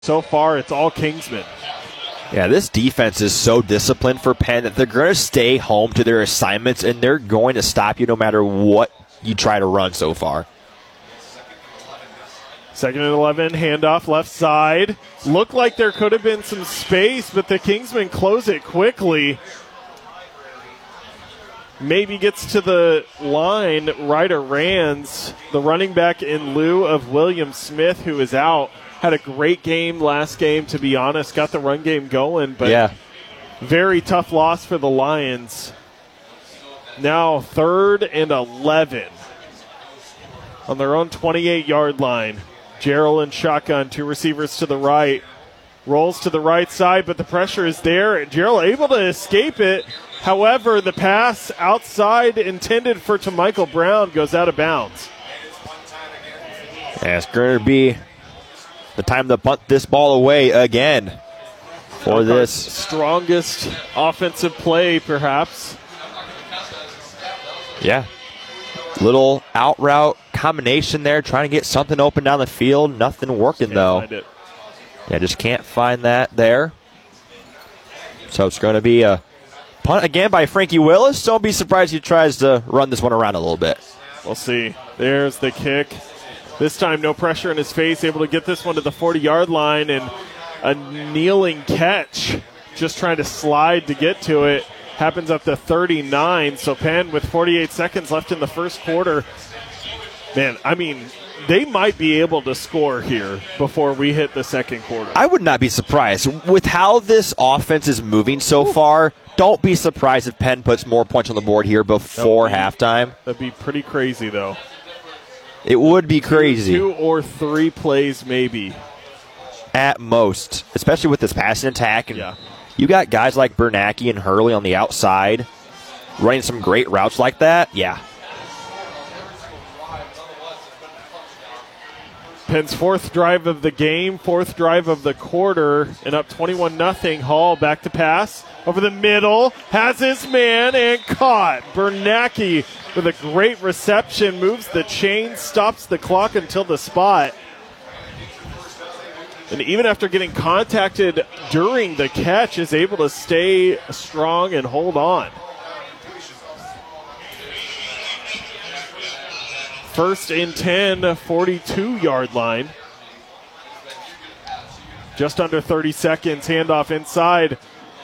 So far, it's all Kingsman. Yeah, this defense is so disciplined for Penn that they're going to stay home to their assignments, and they're going to stop you no matter what you try to run so far. 2nd and 11, handoff left side. Looked like there could have been some space, but the Kingsmen close it quickly. Maybe gets to the line. Ryder Rands, the running back in lieu of William Smith, who is out. Had a great game last game, to be honest. Got the run game going, but very tough loss for the Lions. Now 3rd and 11 on their own 28-yard line. Gerald in shotgun, 2 receivers to the right. Rolls to the right side, but the pressure is there. Gerald able to escape it. However, the pass outside intended for Michael Brown goes out of bounds. Yeah, it's going to be the time to punt this ball away again for this. Strongest offensive play, perhaps. Yeah. Little out route combination there, trying to get something open down the field. Nothing working, though. Yeah, just can't find that there. So it's going to be a punt again by Frankie Willis. Don't be surprised he tries to run this one around a little bit. We'll see. There's the kick. This time, no pressure in his face, able to get this one to the 40-yard line, and a kneeling catch, just trying to slide to get to it. Happens at the 39, so Penn with 48 seconds left in the first quarter. Man, I mean, they might be able to score here before we hit the second quarter. I would not be surprised. With how this offense is moving so far, don't be surprised if Penn puts more points on the board here before halftime. That'd be pretty crazy, though. It would be crazy. 2 or 3 plays maybe. At most, especially with this passing attack. And you got guys like Bernacki and Hurley on the outside running some great routes like that. Yeah. Penn's 4th drive of the game, 4th drive of the quarter, and up 21-0. Hall back to pass over the middle, has his man and caught. Bernacki with a great reception, moves the chain, stops the clock until the spot. And even after getting contacted during the catch, is able to stay strong and hold on. 1st and 10, 42-yard line. Just under 30 seconds, handoff inside.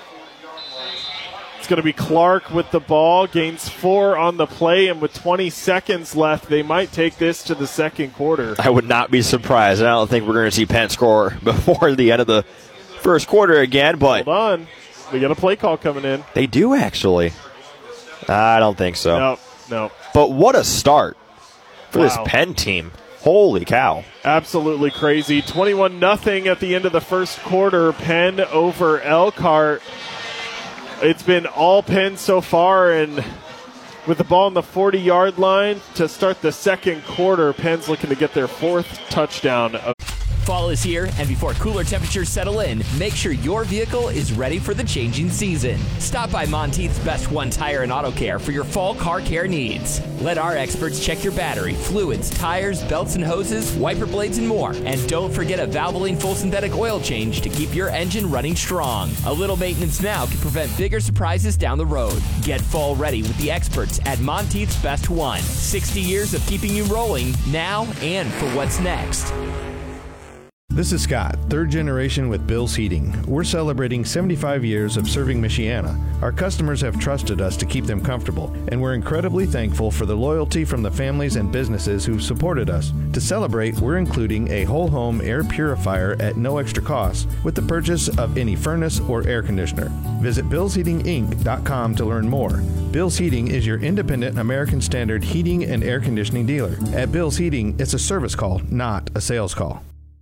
It's going to be Clark with the ball, gains 4 on the play, and with 20 seconds left, they might take this to the second quarter. I would not be surprised. I don't think we're going to see Penn score before the end of the first quarter again, but hold on. We got a play call coming in. They do, actually. I don't think so. No. But what a start for this Penn team. Holy cow. Absolutely crazy. 21-0 at the end of the first quarter. Penn over Elkhart. It's been all Penn so far, and with the ball on the 40-yard line to start the second quarter, Penn's looking to get their 4th touchdown. Fall is here, and before cooler temperatures settle in, make sure your vehicle is ready for the changing season. Stop by Monteith's Best One Tire and Auto Care for your fall car care needs. Let our experts check your battery, fluids, tires, belts and hoses, wiper blades, and more. And don't forget a Valvoline full synthetic oil change to keep your engine running strong. A little maintenance now can prevent bigger surprises down the road. Get fall ready with the experts at Monteith's Best One. 60 years of keeping you rolling now and for what's next. This is Scott, 3rd generation with Bill's Heating. We're celebrating 75 years of serving Michiana. Our customers have trusted us to keep them comfortable, and we're incredibly thankful for the loyalty from the families and businesses who've supported us. To celebrate, we're including a whole home air purifier at no extra cost with the purchase of any furnace or air conditioner. Visit BillsHeatingInc.com to learn more. Bill's Heating is your independent American Standard heating and air conditioning dealer. At Bill's Heating, it's a service call, not a sales call.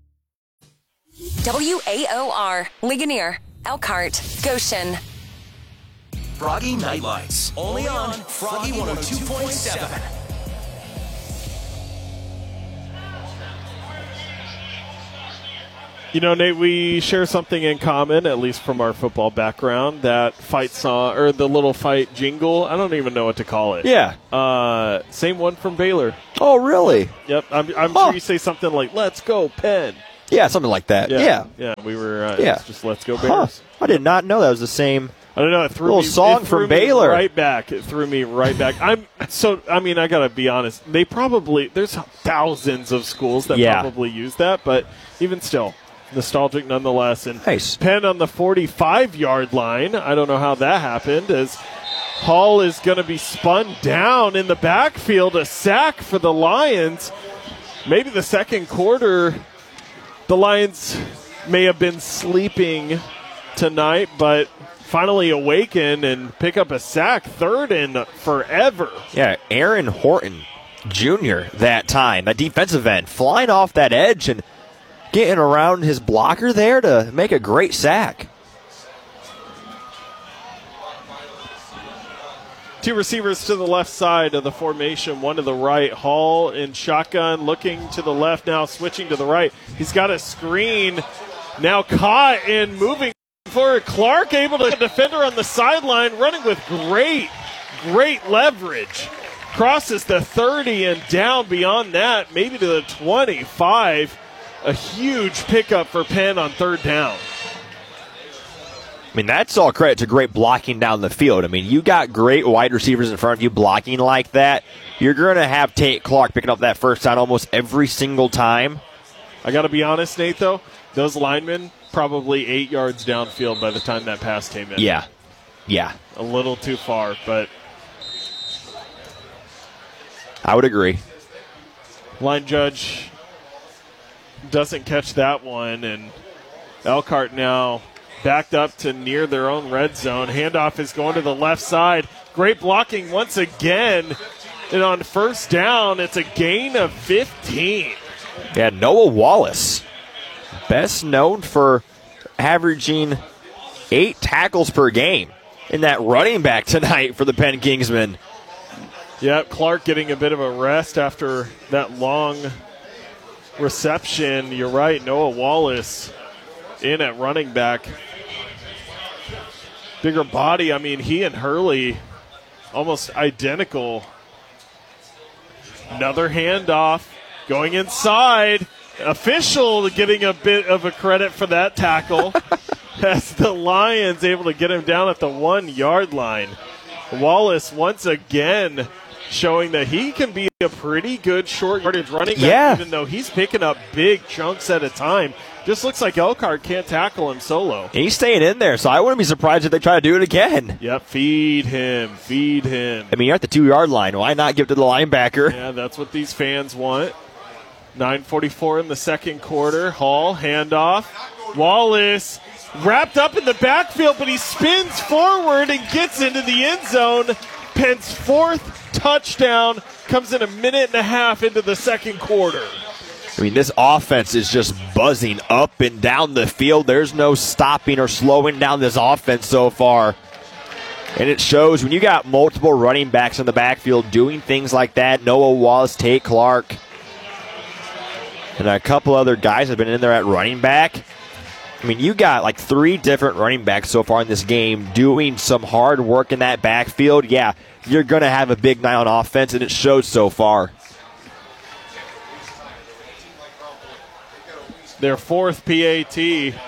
WAOR, Ligonier, Elkhart, Goshen. Froggy Night Lights, only on Froggy 102.7. You know, Nate, we share something in common, at least from our football background, that fight song, or the little fight jingle. I don't even know what to call it. Yeah. Same one from Baylor. Oh, really? Yep. I'm sure you say something like, "Let's go, Penn." Yeah, something like that. Yeah. We were just Let's Go Bears. Huh. I did not know that was the same. I don't know. It threw little me, song it threw from me Baylor. Right back. It threw me right back. I got to be honest. There's thousands of schools that probably use that, but even still, nostalgic nonetheless. And nice. Penn on the 45-yard line. I don't know how that happened, as Hall is going to be spun down in the backfield. A sack for the Lions. Maybe the second quarter, the Lions may have been sleeping tonight, but finally awaken and pick up a sack. Third and forever. Yeah, Aaron Horton Jr. that time, that defensive end, flying off that edge and getting around his blocker there to make a great sack. Two receivers to the left side of the formation, one to the right. Hall in shotgun, looking to the left now, switching to the right. He's got a screen, now caught and moving forward. Clark able to defender on the sideline, running with great leverage. Crosses the 30 and down beyond that, maybe to the 25. A huge pickup for Penn on third down. I mean, that's all credit to great blocking down the field. I mean, you got great wide receivers in front of you blocking like that. You're going to have Tate Clark picking up that first down almost every single time. I got to be honest, Nate, though. Those linemen probably 8 yards downfield by the time that pass came in. Yeah. A little too far, but I would agree. Line judge doesn't catch that one, and Elkhart now backed up to near their own red zone. Handoff is going to the left side. Great blocking once again. And on first down, it's a gain of 15. Yeah, Noah Wallace, best known for averaging 8 tackles per game in that running back tonight for the Penn Kingsmen. Yep, Clark getting a bit of a rest after that long reception. You're right, Noah Wallace in at running back. Bigger body. I mean, he and Hurley almost identical. Another handoff going inside. Official getting a bit of a credit for that tackle as the Lions able to get him down at the 1 yard line. Wallace once again showing that he can be a pretty good short yardage running back, even though he's picking up big chunks at a time. Just looks like Elkhart can't tackle him solo. And he's staying in there, so I wouldn't be surprised if they try to do it again. Yep, feed him. I mean, you're at the 2 yard line. Why not give it to the linebacker? Yeah, that's what these fans want. 9:44 in the second quarter. Hall, handoff. Wallace wrapped up in the backfield, but he spins forward and gets into the end zone. Penn's fourth touchdown comes in a minute and a half into the second quarter. I mean, this offense is just buzzing up and down the field. There's no stopping or slowing down this offense so far. And it shows when you got multiple running backs in the backfield doing things like that. Noah Wallace, Tate Clark, and a couple other guys have been in there at running back. I mean, you got like 3 different running backs so far in this game doing some hard work in that backfield. Yeah, you're going to have a big night on offense, and it shows so far. Their fourth PAT.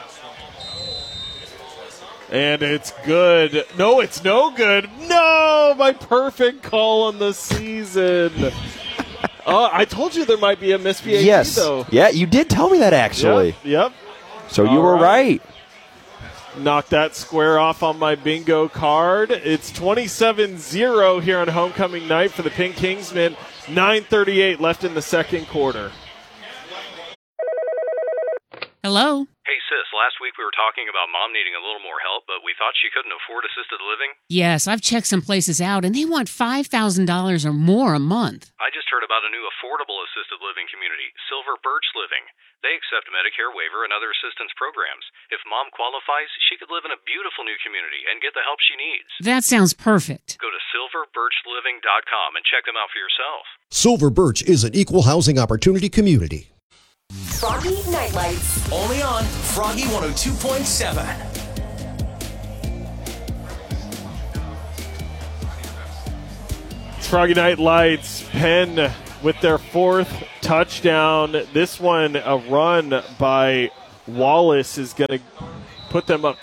And it's good. No, it's no good. No, my perfect call on the season. I told you there might be a missed PAT, though. Yeah, you did tell me that, actually. Yep. So you were right. Knock that square off on my bingo card. It's 27-0 here on homecoming night for the Penn Kingsmen. 9:38 left in the second quarter. Hello? Hey, sis, last week we were talking about Mom needing a little more help, but we thought she couldn't afford assisted living. Yes, I've checked some places out, and they want $5,000 or more a month. I just heard about a new affordable assisted living community, Silver Birch Living. They accept Medicare waiver and other assistance programs. If Mom qualifies, she could live in a beautiful new community and get the help she needs. That sounds perfect. Go to silverbirchliving.com and check them out for yourself. Silver Birch is an equal housing opportunity community. Froggy Night Lights. Only on Froggy 102.7. Froggy Night Lights. Penn with their 4th touchdown. This one, a run by Wallace, is going to put them up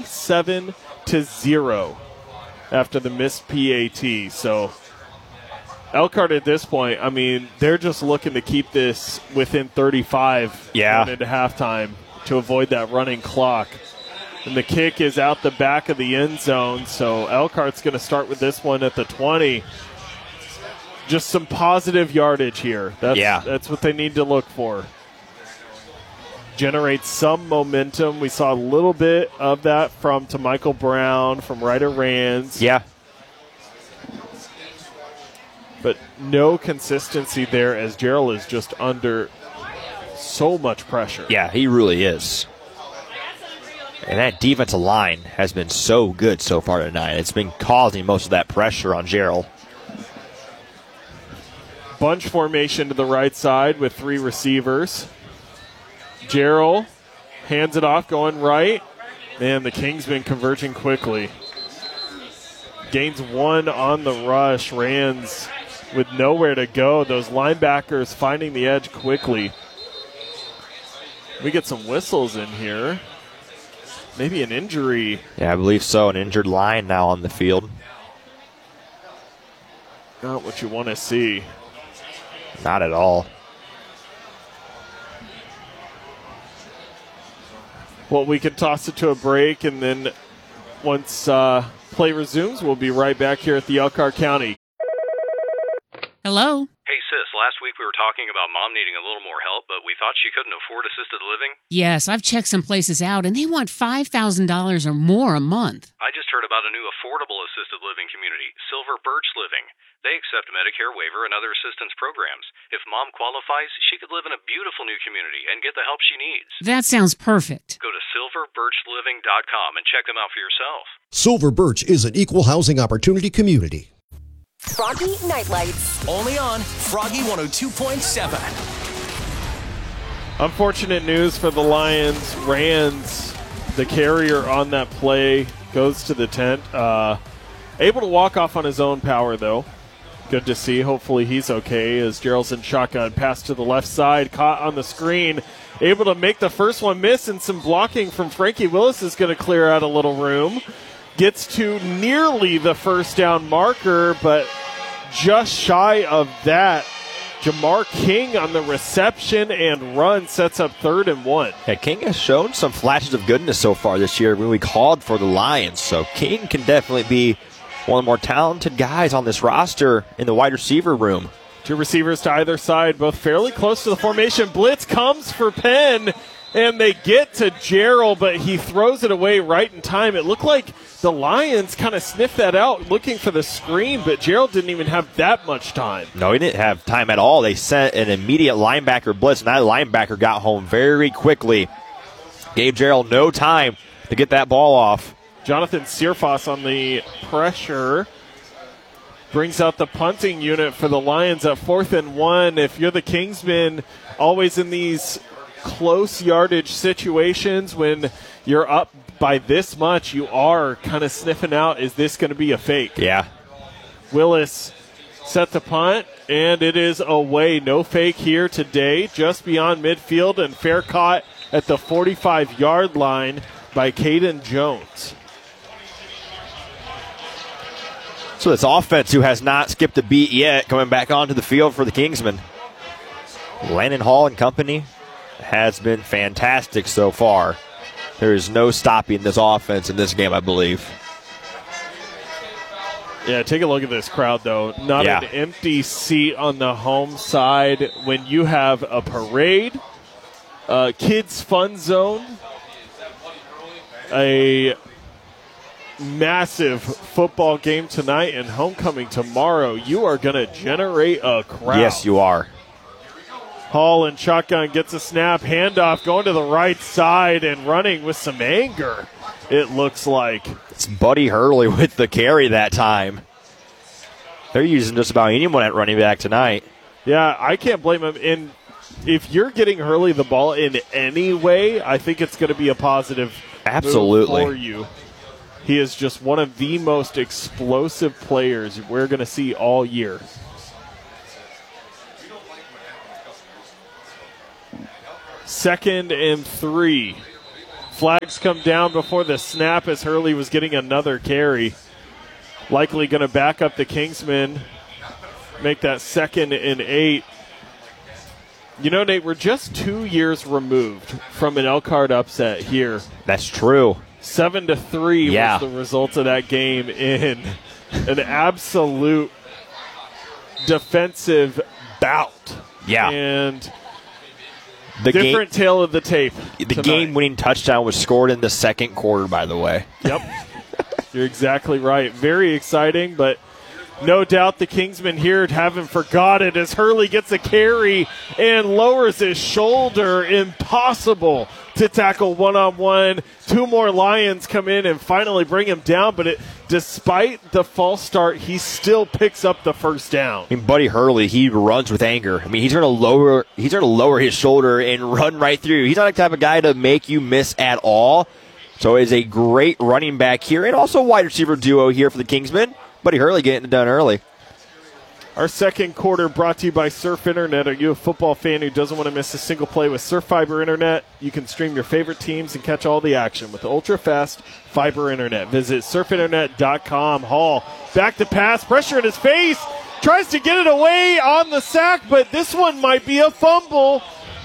27-0 after the missed PAT. So Elkhart at this point, I mean, they're just looking to keep this within 35 going into halftime to avoid that running clock. And the kick is out the back of the end zone, so Elkhart's going to start with this one at the 20. Just some positive yardage here. That's what they need to look for. Generate some momentum. We saw a little bit of that from Michael Brown, from Ryder Rands. Yeah. But no consistency there as Gerald is just under so much pressure. Yeah, he really is. And that defensive line has been so good so far tonight. It's been causing most of that pressure on Gerald. Bunch formation to the right side with 3 receivers. Gerald hands it off, going right. And the Kingsmen converging quickly. Gains 1 on the rush. Rands with nowhere to go. Those linebackers finding the edge quickly. We get some whistles in here. Maybe an injury. Yeah, I believe so. An injured line now on the field. Not what you want to see. Not at all. Well, we can toss it to a break, and then once play resumes, we'll be right back here at the Elkhart County. Hello? Hey, sis, last week we were talking about Mom needing a little more help, but we thought she couldn't afford assisted living. Yes, I've checked some places out, and they want $5,000 or more a month. I just heard about a new affordable assisted living community, Silver Birch Living. They accept Medicare waiver and other assistance programs. If Mom qualifies, she could live in a beautiful new community and get the help she needs. That sounds perfect. Go to silverbirchliving.com and check them out for yourself. Silver Birch is an equal housing opportunity community. Froggy Nightlights. Only on Froggy 102.7. Unfortunate news for the Lions. Rands, the carrier on that play, goes to the tent. Able to walk off on his own power, though. Good to see. Hopefully he's okay as Gerald's in shotgun. Pass to the left side. Caught on the screen. Able to make the first one miss, and some blocking from Frankie Willis is going to clear out a little room. Gets to nearly the first down marker, but just shy of that. Jamar King on the reception and run sets up 3rd and 1. Yeah, King has shown some flashes of goodness so far this year when we called for the Lions. So King can definitely be one of the more talented guys on this roster in the wide receiver room. 2 receivers to either side, both fairly close to the formation. Blitz comes for Penn, and they get to Gerald, but he throws it away right in time. It looked like the Lions kind of sniffed that out, looking for the screen, but Gerald didn't even have that much time. No, he didn't have time at all. They sent an immediate linebacker blitz, and that linebacker got home very quickly. Gave Gerald no time to get that ball off. Jonathan Searfoss on the pressure. Brings out the punting unit for the Lions at 4th and 1. If you're the Kingsmen, always in these close yardage situations when you're up by this much, you are kind of sniffing out, is this going to be a fake? Yeah. Willis set the punt, and it is away. No fake here today, just beyond midfield, and fair caught at the 45-yard line by Caden Jones. So this offense, who has not skipped a beat yet, coming back onto the field for the Kingsmen. Landon Hall and company has been fantastic so far. There is no stopping this offense in this game, I believe. Yeah, take a look at this crowd, though. Not an empty seat on the home side when you have a parade, kids' fun zone, a massive football game tonight, and homecoming tomorrow. You are going to generate a crowd. Yes, you are. Hall in shotgun gets a snap, handoff, going to the right side and running with some anger, it looks like. It's Buddy Hurley with the carry that time. They're using just about anyone at running back tonight. Yeah, I can't blame him. And if you're getting Hurley the ball in any way, I think it's going to be a positive move for you. He is just one of the most explosive players we're going to see all year. 2nd and 3. Flags come down before the snap as Hurley was getting another carry. Likely going to back up the Kingsmen, make that 2nd and 8. You know, Nate, we're just 2 years removed from an Elkhart upset here. That's true. 7-3 was the result of that game in an absolute defensive bout. Yeah. And the different tale of the tape. The game-winning touchdown was scored in the 2nd quarter, by the way. Yep. You're exactly right. Very exciting, but no doubt the Kingsmen here haven't forgot it as Hurley gets a carry and lowers his shoulder. Impossible to tackle one-on-one. 2 more Lions come in and finally bring him down, but despite the false start, he still picks up the first down. I mean, Buddy Hurley, he runs with anger. I mean, he's going to lower his shoulder and run right through. He's not the type of guy to make you miss at all. So it is a great running back here and also wide receiver duo here for the Kingsmen. Buddy Hurley getting it done early. Our 2nd quarter brought to you by Surf Internet. Are you a football fan who doesn't want to miss a single play with Surf Fiber Internet? You can stream your favorite teams and catch all the action with ultra-fast fiber internet. Visit surfinternet.com. Hall back to pass, pressure in his face, tries to get it away on the sack, but this one might be a fumble.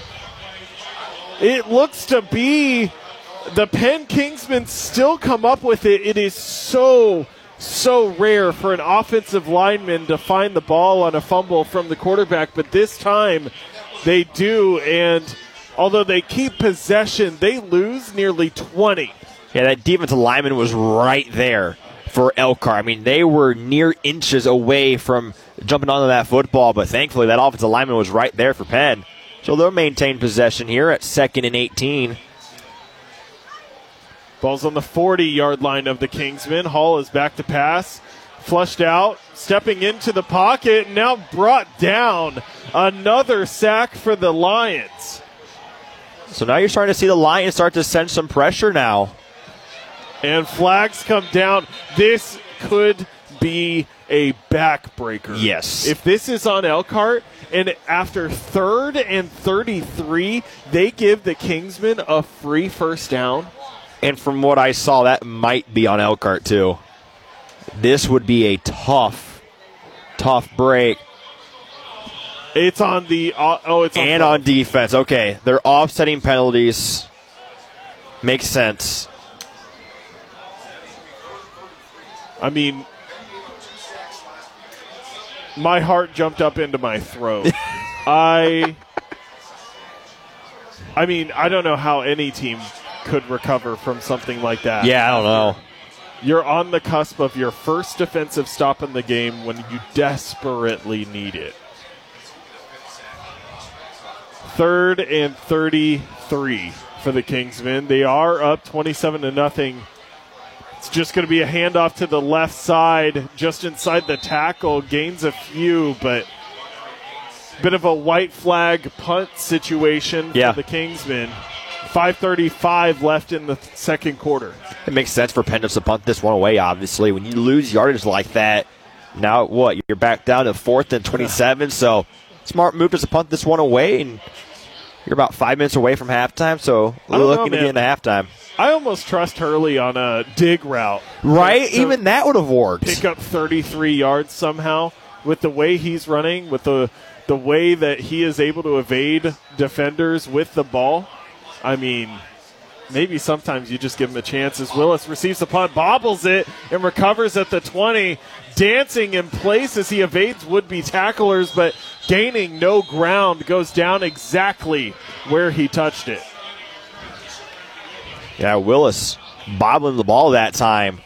It looks to be the Penn Kingsmen still come up with it. It is so rare for an offensive lineman to find the ball on a fumble from the quarterback, but this time they do, and although they keep possession, they lose nearly 20. Yeah, that defensive lineman was right there for Elkhart. I mean, they were near inches away from jumping onto that football, but thankfully that offensive lineman was right there for Penn. So they'll maintain possession here at 2nd and 18. Ball's on the 40-yard line of the Kingsmen. Hall is back to pass. Flushed out, stepping into the pocket, now brought down. Another sack for the Lions. So now you're starting to see the Lions start to send some pressure now. And flags come down. This could be a backbreaker. Yes. If this is on Elkhart, and after 3rd and 33, they give the Kingsmen a free first down. And from what I saw, that might be on Elkhart too. This would be a tough break. It's on the it's on on defense. Okay, they're offsetting penalties. Makes sense. I mean, my heart jumped up into my throat. I mean, I don't know how any team could recover from something like that. Yeah, I don't know. You're on the cusp of your first defensive stop in the game when you desperately need it. 3rd and 33 for the Kingsmen. They are up 27-0. It's just going to be a handoff to the left side, just inside the tackle. Gains a few, but bit of a white flag punt situation for the Kingsmen. 5:35 left in the 2nd quarter. It makes sense for Penn to punt this one away, obviously. When you lose yardage like that, now what? You're back down to 4th and 27, so smart move to punt this one away, and you're about 5 minutes away from halftime, so we're looking to get into halftime. I almost trust Hurley on a dig route. Right? Even that would have worked. Pick up 33 yards somehow with the way he's running, with the way that he is able to evade defenders with the ball. I mean, maybe sometimes you just give him a chance as Willis receives the punt, bobbles it, and recovers at the 20, dancing in place as he evades would-be tacklers, but gaining no ground, goes down exactly where he touched it. Yeah, Willis bobbling the ball that time.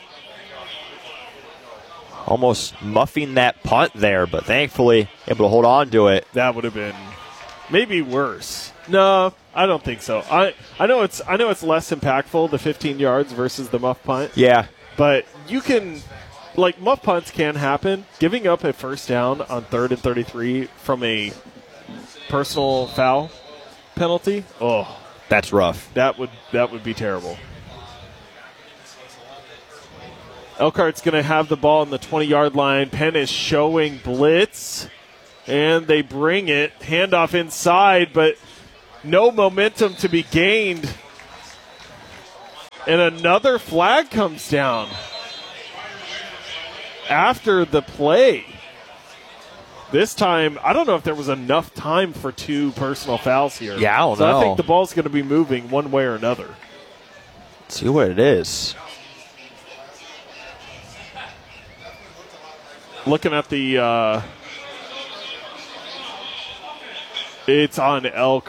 Almost muffing that punt there, but thankfully able to hold on to it. That would have been maybe worse. No, I don't think so. I know it's less impactful, the 15 yards versus the muff punt. Yeah. But you can, like, muff punts can happen. Giving up a first down on 3rd and 33 from a personal foul penalty, that's rough. That would be terrible. Elkhart's going to have the ball on the 20-yard line. Penn is showing blitz, and they bring it. Handoff inside, but No momentum to be gained. And another flag comes down after the play. This time, I don't know if there was enough time for 2 personal fouls here. Yeah, I don't know. I think think the ball's going to be moving one way or another. Let's see what it is. Looking at the, it's on Elk.